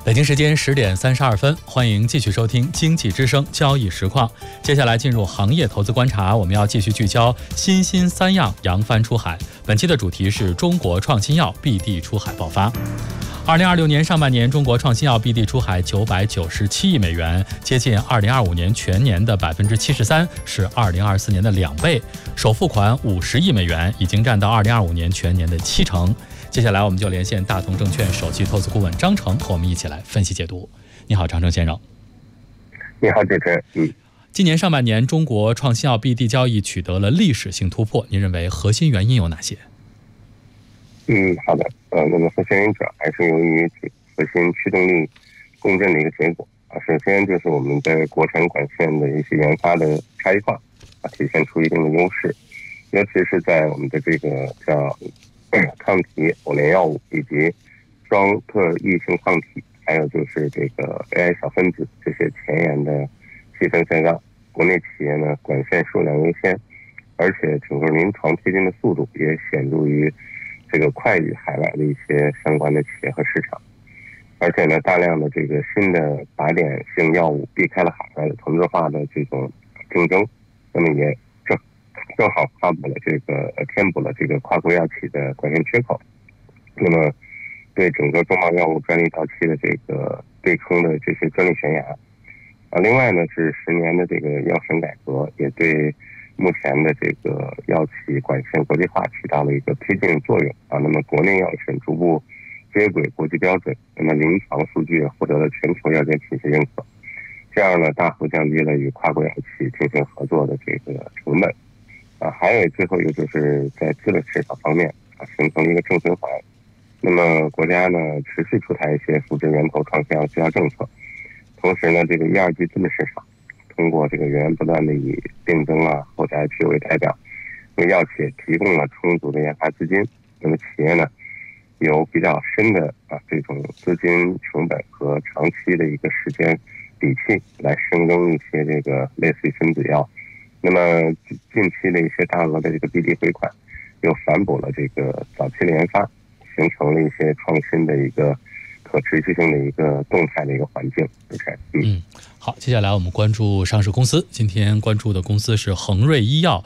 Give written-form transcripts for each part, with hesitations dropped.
北京时间10:32，欢迎继续收听经济之声交易实况。接下来进入行业投资观察，我们要继续聚焦新兴三样扬帆出海。本期的主题是中国创新药 BD 出海爆发。2026年上半年，中国创新药 BD 出海997亿美元，接近2025年全年的73%，是2024年的2倍。首付款50亿美元，已经占到2025年全年的70%。接下来我们就连线大同证券首席投资顾问张成，和我们一起来分析解读。你好，张成先生。 你好，主持人。 今年上半年，中国创新药 BD 交易取得了历史性突破，您认为核心原因有哪些？ 好的。那么核心原因主要还是由于核心驱动力共振的一个结果啊。首先就是我们在国产管线的一些研发的差异化啊，体现出一定的优势，尤其是在我们的这个叫抗体偶联药物以及双特异性抗体，还有就是这个 AI 小分子这些前沿的细分赛道，国内企业呢管线数量优先，而且整个临床推进的速度也显著于这个快于海外的一些相关的企业和市场，而且呢大量的这个新的靶点性药物避开了海外的同质化的这种竞争，那么也正好填补了这个跨国药企的管线缺口，那么对整个重磅药物专利到期的这个对冲的这些专利悬崖啊。另外呢是10年的这个药审改革，也对目前的这个药企管线国际化起到了一个推进作用啊。那么国内药审逐步接轨国际标准，那么临床数据获得了全球药监体系认可，这样呢大幅降低了与跨国药企进行合作的这个成本啊。还有最后一个就是在资本市场方面啊，形成了一个正循环。那么国家呢持续出台一些扶持源头创新药需要政策，同时呢这个1、2级资本市场通过这个源源不断的以竞争啊或者 IPO 为代表，为药企提供了充足的研发资金。那么企业呢有比较深的这种资金成本和长期的一个时间底气来深耕一些这个类似于分子药。那么近期的一些大额的这个 BD 回款又反哺了这个早期的研发，形成了一些创新的一个可持续性的一个动态的一个环境。 好，接下来我们关注上市公司。今天关注的公司是恒瑞医药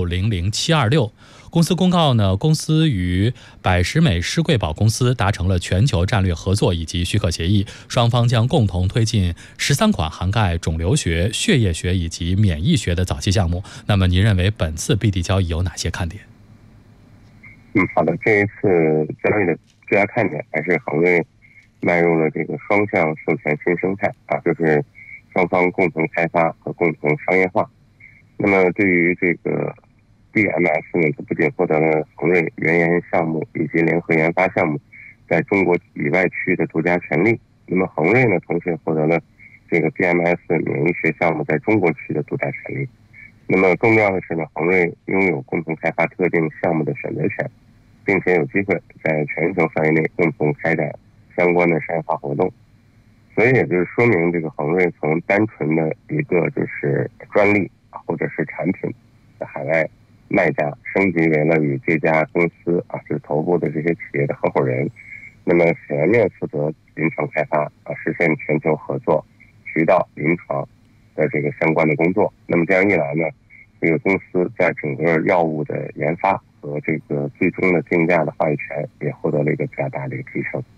600726。公司公告呢，公司与百时美施贵宝公司达成了全球战略合作以及许可协议，双方将共同推进13款涵盖肿瘤学、血液学以及免疫学的早期项目。那么您认为本次 BD 交易有哪些看点？ 好的。这一次交易的最大看点还是恒瑞迈入了这个双向授权新生态啊，就是双方共同开发和共同商业化。那么对于这个 BMS 呢，它不仅获得了恒瑞原研项目以及联合研发项目在中国以外区的独家权利，那么恒瑞呢同时也获得了这个 BMS 免疫学项目在中国区的独家权利。那么更重要的是呢，恒瑞拥有共同开发特定项目的选择权，并且有机会在全球范围内共同开展相关的商业化活动。所以也就是说明，这个恒瑞从单纯的一个就是专利或者是产品的海外卖家，升级为了与这家公司就是头部的这些企业的合伙人，那么全面负责临床开发实现全球合作、渠道、临床的这个相关的工作。那么这样一来呢，这个公司在整个药物的研发和这个最终的定价的话语权也获得了一个比较大的一个提升。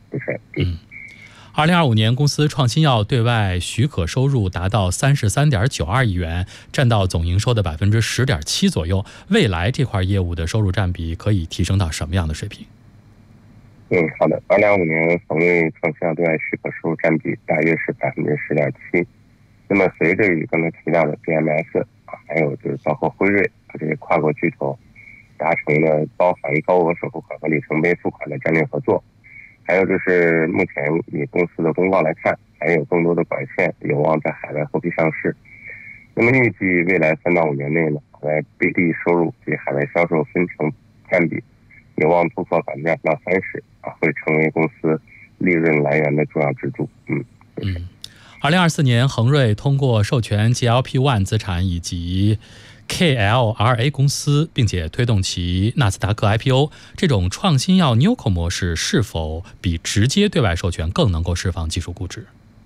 2025年，公司创新药对外许可收入达到33.92亿元，占到总营收的10.7%左右。未来这块业务的收入占比可以提升到什么样的水平？ 好的。2025年恒瑞创新药对外许可收入占比大约是10.7%。那么随着与刚才提到的 BMS 还有就是包括辉瑞这些跨国巨头达成了包含高额首付款和里程碑付款的战略合作，还有就是目前以公司的公告来看，还有更多的管线有望在海外获批上市。那么预计未来3到5年内呢，海外 BD 收入及海外销售分成占比有望突破20%到30%会成为公司利润来源的重要支柱。 2024年，恒瑞通过授权 GLP-1 资产以及 KLRA 公司，并且推动其纳斯达克 IPO， 这种创新药 NewCo 模式是否比直接对外授权更能够释放技术估值？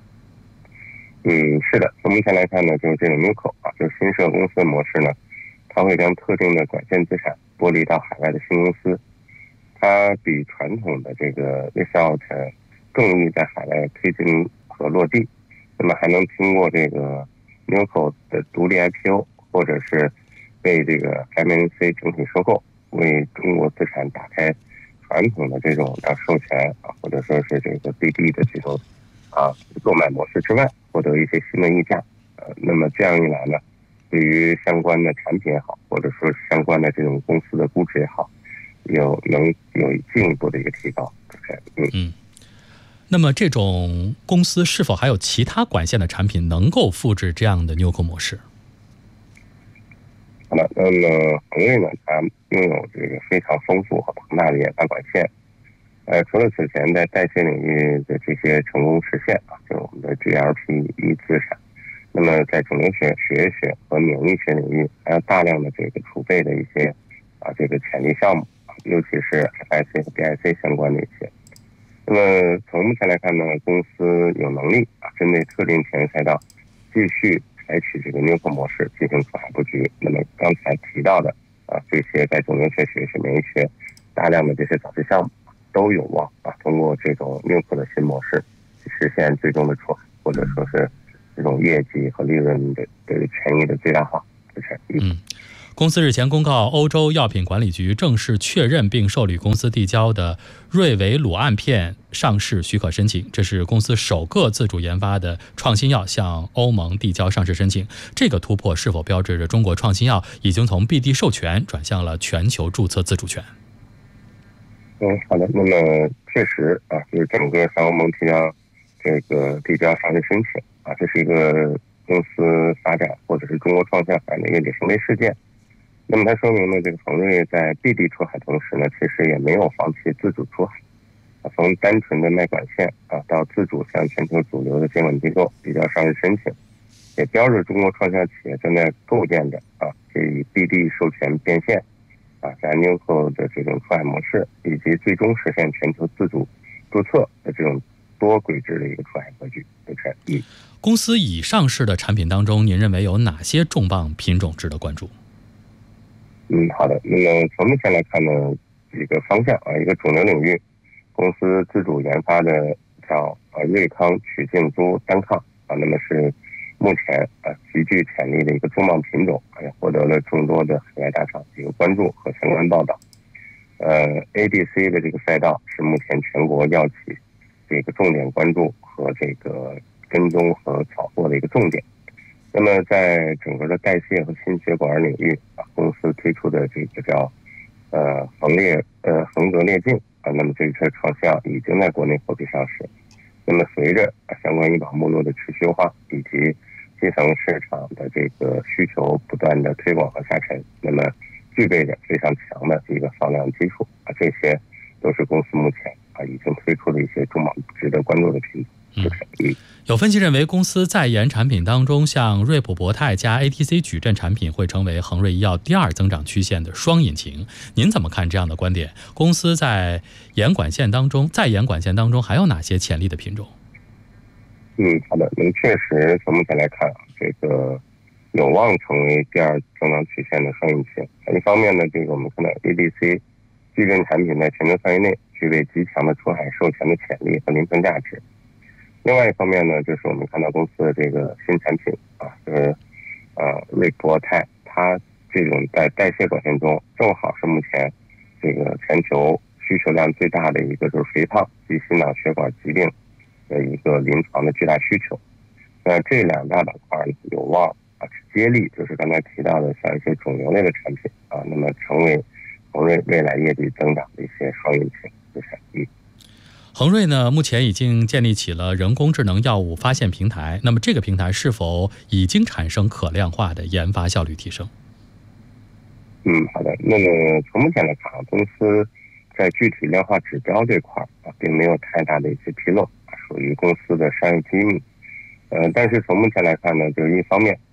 是的，从目前来看呢，就是这种 NewCo 就是新设公司的模式呢，它会将特定的管线资产剥离到海外的新公司，它比传统的这个 List-out 更易在海外推进和落地，那么还能通过这个 NewCo 的独立 IPO， 或者是被这个 MNC 整体收购，为中国资产打开传统的这种授权或者说是这个 BD 的这种购买模式之外，获得一些新的溢价。那么这样一来呢，对于相关的产品也好，或者说相关的这种公司的估值也好，能有进一步的一个提高。 那么这种公司是否还有其他管线的产品能够复制这样的 NewCo 模式？ 好的，那么恒瑞呢，它拥有这个非常丰富和庞大的研发管线。除了此前在代谢领域的这些成功实现就是我们的 GLP-1 资产，那么在肿瘤学、血液学和免疫学领域还有大量的这个储备的一些这个潜力项目，尤其是 FIC 和 BIC 相关的一些。那么从目前来看呢，公司有能力针对特定前沿赛道继续采取这个 NewCo 模式进行出海布局。那么刚才提到的这些在肿瘤学、血液学、免疫学大量的这些早期项目，都有望通过这种 NewCo 的新模式实现最终的出海，或者说是这种业绩和利润的权益的最大化。 公司日前公告，欧洲药品管理局正式确认并受理公司递交的瑞维鲁胺片上市许可申请，这是公司首个自主研发的创新药向欧盟递交上市申请。这个突破是否标志着中国创新药已经从 BD 授权转向了全球注册自主权？ 好的，那么确实就是整个向欧盟递交上市申请这是一个公司发展或者是中国创新发展的一个里程碑事件。那么它说明呢，这个恒瑞在 BD 出海同时呢，其实也没有放弃自主出海。从单纯的卖管线到自主向全球主流的监管机构递交上市申请，也标志中国创新企业正在构建着以 BD 授权变现在 NewCo 的这种出海模式，以及最终实现全球自主注册的这种多轨制的一个出海格局。 公司已上市的产品当中，您认为有哪些重磅品种值得关注？ 好的。那么从目前来看呢，几个方向一个肿瘤领域，公司自主研发的叫瑞康曲靖珠单抗那么是目前极具潜力的一个重磅品种，也获得了众多的海外大厂的一个关注和相关报道。ADC 的这个赛道是目前全国药企这个重点关注和这个跟踪和缴获的一个重点。那么在整个的代谢和心血管领域公司推出的这个叫恒格列净那么这个创新药已经在国内获批上市。那么随着相关医保目录的持续优化，以及基层市场的这个需求不断的推广和下沉，那么具备着非常强的一个放量基础这些都是公司目前已经推出的一些重磅值得关注的品种。 有分析认为，公司在研产品当中，像瑞普博泰加 ATC 矩阵产品会成为恒瑞医药第二增长曲线的双引擎。您怎么看这样的观点？公司在研管线当中还有哪些潜力的品种？ 好的。那么确实从目前来看这个有望成为第二增长曲线的双引擎。一方面呢，这个我们看到 ADC 矩阵产品在全球范围内具备极强的出海授权的潜力和临床价值。另外一方面呢，就是我们看到公司的这个新产品就是瑞博泰，它这种在代谢管线中正好是目前这个全球需求量最大的一个，就是肥胖及心脑血管疾病的一个临床的巨大需求。那这两大板块有望接力，就是刚才提到的像一些肿瘤类的产品那么成为恒瑞未来业绩增长的一些双引擎。 恒瑞呢，目前已经建立起了人工智能药物发现平台，那么这个平台是否已经产生可量化的研发效率提升？ 好的。那么从目前来看公司在具体量化指标这块并没有太大的一些纰漏属于公司的商业机密。但是从目前来看呢，就是一方面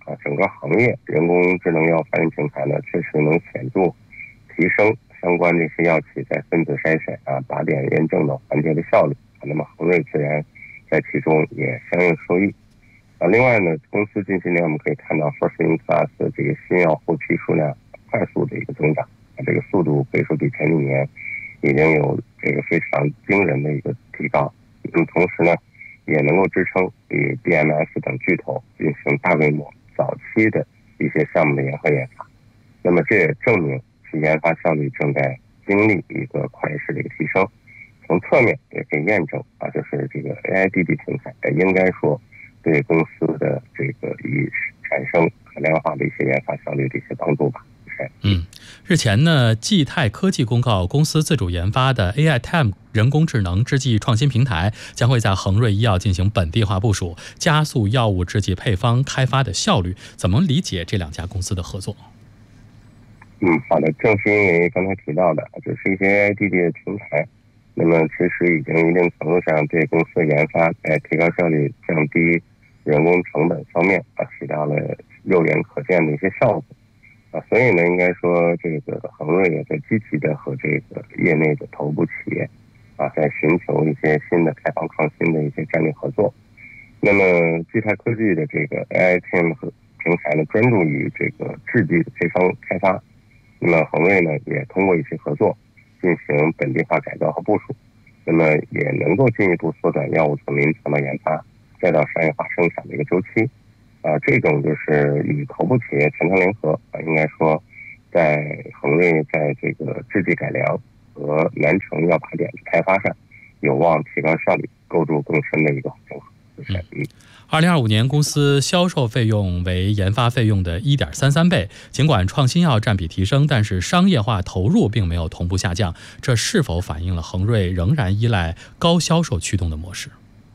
整个行业人工智能药发现平台呢，确实能显著提升相关这些药企在分子筛选靶点验证的环节的效率。那么恒瑞自然在其中也相应受益。另外呢，公司近些年我们可以看到 First in Class 的这个新药获批数量快速的一个增长，这个速度可以说比前几年已经有这个非常惊人的一个提高。同时呢，也能够支撑与 BMS 等巨头进行大规模早期的一些项目的研发。那么这也证明其研发效率正在经历一个跨越式的一个提升。从侧面也可以验证就是这个 AIDD 平台应该说对公司的这个以产生可量化的一些研发效率的一些帮助吧。 日前呢，济泰科技公告，公司自主研发的 AI-TAM 人工智能制剂创新平台将会在恒瑞医药进行本地化部署，加速药物制剂配方开发的效率。怎么理解这两家公司的合作？ 好的，正是因为刚才提到的，就是一些 AIDD 的平台，那么其实已经一定程度上对公司研发在提高效率、降低人工成本方面起到了肉眼可见的一些效果。所以呢，应该说这个恒瑞也在积极的和这个业内的头部企业在寻求一些新的开放创新的一些战略合作。那么济泰科技的这个 AI-TAM 平台呢，专注于这个制剂的配方开发。那么恒瑞呢，也通过一些合作进行本地化改造和部署，那么也能够进一步缩短药物从临床的研发再到商业化生产的一个周期。这种就是与头部企业全强联合应该说在恒瑞在这个制剂改良和南成药靶点的开发上有望提高效率，构筑更深的一个整合。 2025年公司销售费用为研发费用的 1.33 倍，尽管创新药占比提升，但是商业化投入并没有同步下降，这是否反映了恒瑞仍然依赖高销售驱动的模式？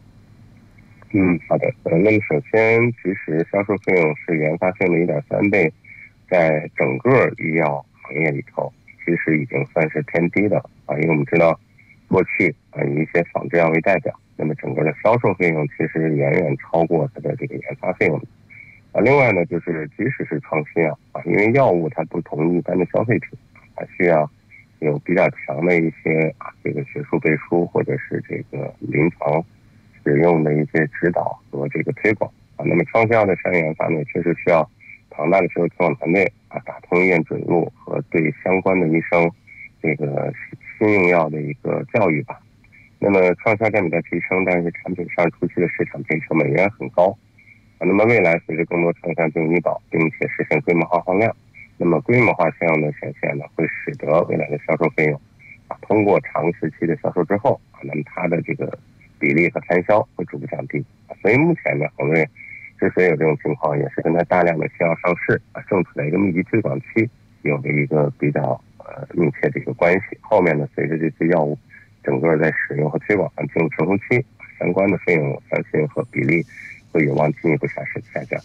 好的。那么首先，其实销售费用是研发费用的 1.3 倍，在整个医药行业里头，其实已经算是偏低的因为我们知道，过去以一些仿制药为代表，那么整个的销售费用其实远远超过它的这个研发费用另外呢，就是即使是创新药因为药物它不同于一般的消费品，它需要有比较强的一些这个学术背书或者是这个临床使用的一些指导和这个推广那么创新药的商业研发呢，确实需要庞大的学术推广团队打通医院准入和对相关的医生这个新用药的一个教育吧。那么创新药占比在提升，但是产品上初期的市场配成本仍然很高那么未来随着更多创新药进入医保，并且实现规模化放量，那么规模化效应的显现呢，会使得未来的销售费用通过长时期的销售之后那么它的这个比例和摊销会逐步降低所以目前呢，恒瑞之所以有这种情况，也是跟它大量的新药上市正处在一个密集推广期有着一个比较密切的一个关系。后面呢，随着这些药物整个在使用和推广上进入成熟期，相关的费用我相信和比例会有望进一步下降。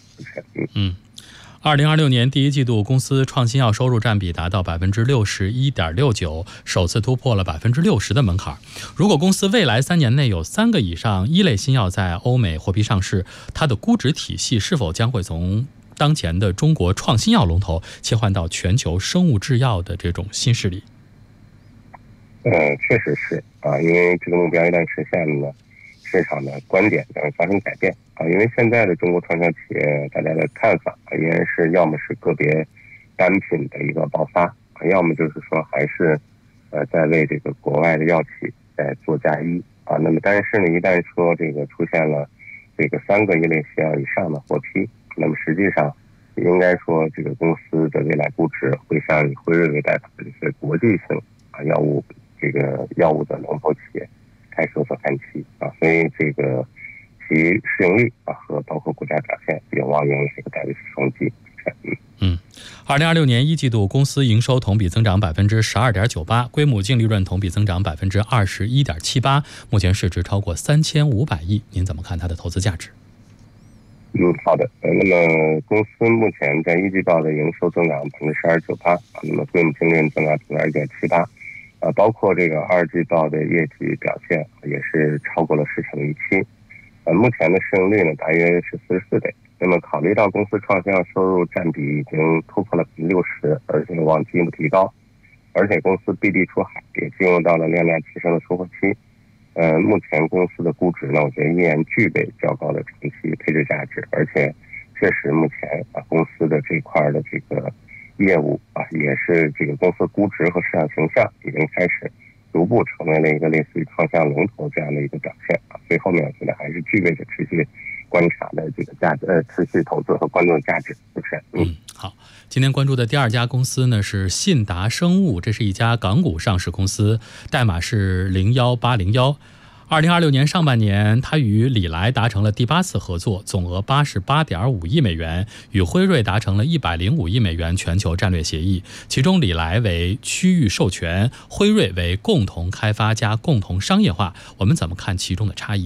2026年第一季度，公司创新药收入占比达到 61.69%， 首次突破了 60% 的门槛。如果公司未来3年内有3个以上一类新药在欧美获批上市，它的估值体系是否将会从当前的中国创新药龙头切换到全球生物制药的这种新势力？ 确实是因为这个目标一旦实现了呢，市场的观点将会发生改变因为现在的中国创新药企业大家的看法依然是要么是个别单品的一个爆发要么就是说还是在为这个国外的药企在做嫁衣那么但是呢，一旦说这个出现了这个3个一类新药以上的获批，那么实际上应该说这个公司的未来估值会像以辉瑞为代表的这些国际性药物的龙头企业开始有所看齐所以这个其市盈率和包括股价表现有望迎来一个带来冲击。 2026年一季度，公司营收同比增长 12.98%， 规模净利润同比增长 21.78%， 目前市值超过3500亿，您怎么看它的投资价值？ 好的。那么公司目前在一季报的营收增长 12.98%， 那么规模净利润增长 1.78%，包括这个2季报的业绩表现也是超过了市场的预期。 目前的市盈率呢大约是44倍。那么考虑到公司创新药收入占比已经突破了60%，而且往进一步提高，而且公司BD出海也进入到了量价齐升的收获期。目前公司的估值呢，我觉得依然具备较高的长期配置价值，而且确实目前公司的这块的这个业务也是这个公司估值和市场形象已经开始逐步成为了一个类似于创新药龙头这样的一个表现所以后面我觉得还是具备着持续观察的这个价值，持续投资和关注的价值。 好，今天关注的第二家公司呢是信达生物，这是一家港股上市公司，代码是01801。2026年上半年，它与礼来达成了第8次合作，总额88.5亿美元，与辉瑞达成了105亿美元全球战略协议，其中礼来为区域授权，辉瑞为共同开发加共同商业化。我们怎么看其中的差异？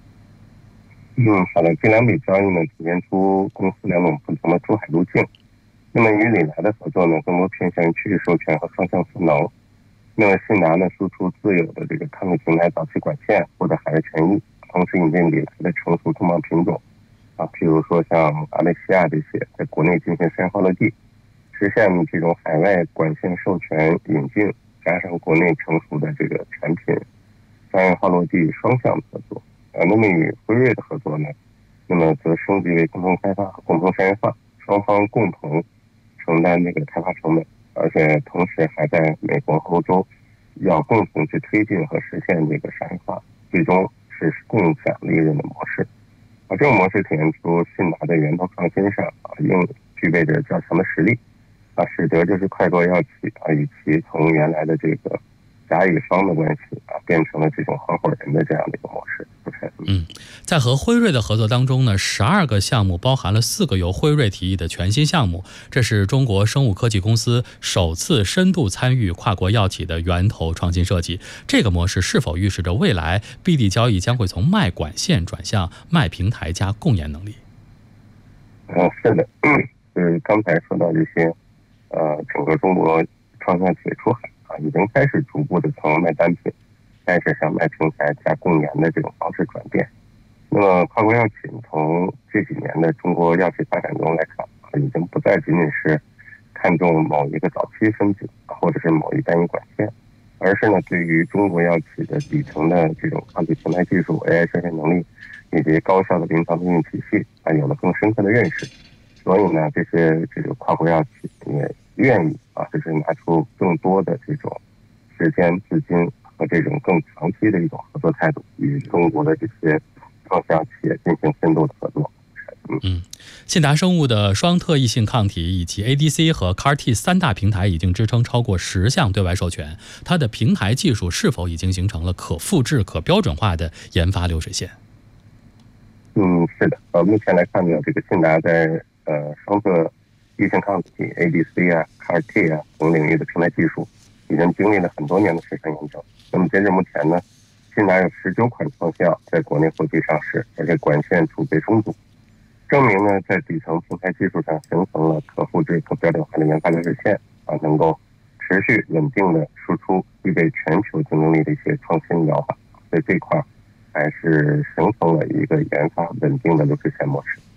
好的，这两笔交易呢，体现出公司两种不同的出海路径。那么与礼来的合作呢，更多偏向于区域授权和双向赋能。那么信达呢，输出自有的这个康复平台早期管线或者海外权益，同时引进礼来的成熟重磅品种譬如说像阿雷西亚这些，在国内进行商业化落地，实现这种海外管线授权引进，加上国内成熟的这个产品商业化落地双向合作。那么与辉瑞的合作呢，那么则升级为共同开发和共同商业化，双方共同承担这个开发成本，而且同时还在美国和欧洲要共同去推进和实现这个商业化，最终是共享利润的模式。这种模式体现出信达的源头创新上应具备着较强的实力使得就是快国药企与其从原来的这个甲乙方的关系变成了这种合伙人的这样的一个模式。 在和辉瑞的合作当中呢，12个项目包含了4个由辉瑞提议的全新项目，这是中国生物科技公司首次深度参与跨国药企的源头创新设计。这个模式是否预示着未来 BD 交易将会从卖管线转向卖平台加共研能力？ 是的，就是刚才说到这些整个中国创新药企业出海已经开始逐步的从卖单品开始向卖平台加共研的这种方式转变。那么跨国药企从这几年的中国药企发展中来看已经不再仅仅是看重某一个早期升级或者是某一单一管线，而是呢对于中国药企的底层的这种抗体平台技术、AI 生产能力以及高效的临床推进体系有了更深刻的认识。所以呢这个跨国药企也愿意就是拿出更多的这种时间资金和这种更长期的一种合作态度，与中国的这些创新药企业进行深度的合作。 信达生物的双特异性抗体以及 ADC 和 CAR-T 3大平台已经支撑超过10项对外授权，它的平台技术是否已经形成了可复制、可标准化的研发流水线？ 是的，目前来看呢，这个信达在双特异性抗体 ADC CAR-T 等领域的平台技术已经经历了很多年的市场验证。那么截至目前呢，信达有19款创新药在国内获批上市，而且管线储备充足，证明呢在底层平台技术上形成了可复制、可标准化的研发流水线能够持续稳定的输出具备全球竞争力的一些创新疗法，所以这块还是形成了一个研发稳定的流水线模式。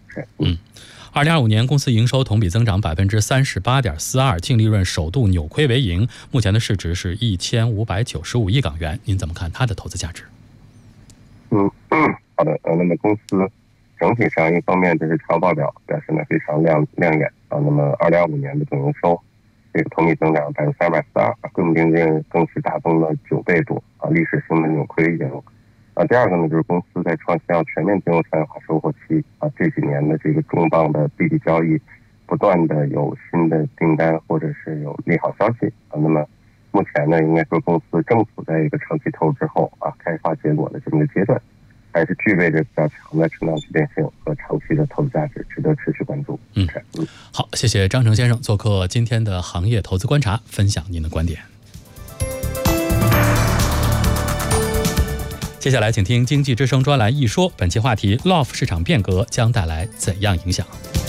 2025年公司营收同比增长 38.42%， 净利润首度扭亏为盈，目前的市值是1595亿港元。您怎么看它的投资价值？ 好的，那么公司整体上一方面就是财报表表现得非常亮眼那么2025年的总营收这个同比增长 342%， 更净利润更是大增了9倍多历史性的扭亏为盈。第二个呢，就是公司在创新药全面进入商业化收获期这几年的这个重磅的 BD 交易，不断的有新的订单或者是有利好消息那么目前呢，应该说公司正处在一个长期投之后开发结果的这么一个阶段，还是具备着比较强的成长局变性和长期的投资价值，值得持续关注。 好，谢谢张成先生做客今天的行业投资观察，分享您的观点。接下来请听经济之声专栏一说，本期话题 LOF 市场变革将带来怎样影响？